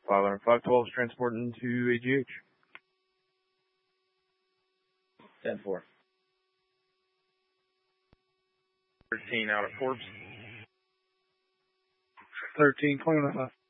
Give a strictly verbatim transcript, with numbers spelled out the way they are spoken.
five five twelve is transporting to A G H. ten four. thirteen out of corpse. thirteen, twenty minutes left.